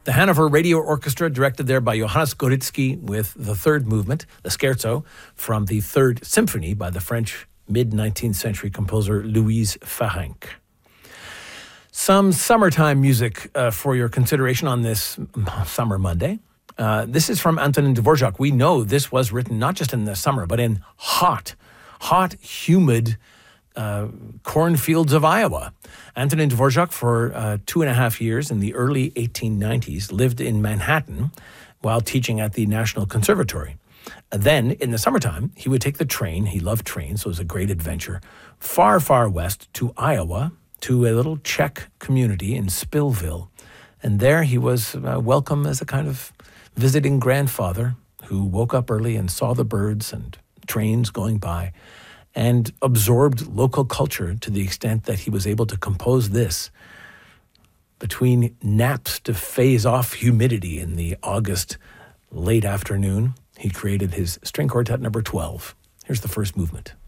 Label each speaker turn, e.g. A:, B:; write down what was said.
A: The Hanover Radio Orchestra, directed there by Johannes Goritsky, with the third movement, the scherzo, from the Third Symphony by the French mid-19th century composer Louise Farenc. Some summertime music for your consideration on this summer Monday. This is from Antonin Dvorak. We know this was written not just in the summer, but in hot, humid cornfields of Iowa. Antonin Dvorak, for 2.5 years in the early 1890s, lived in Manhattan while teaching at the National Conservatory. Then, in the summertime, he would take the train. He loved trains, so it was a great adventure. Far, far west to Iowa, to a little Czech community in Spillville. And there he was welcome as a kind of visiting grandfather who woke up early and saw the birds and trains going by and absorbed local culture to the extent that he was able to compose this between naps to phase off humidity in the August late afternoon. He created his String Quartet number 12. Here's the first movement.